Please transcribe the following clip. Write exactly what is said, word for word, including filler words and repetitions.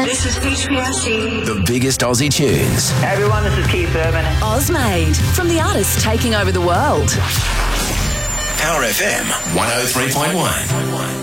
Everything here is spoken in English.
This is H P R C. The biggest Aussie tunes. Hey everyone, this is Keith Urban. Ozmade, from the artists taking over the world. Power F M one oh three point one.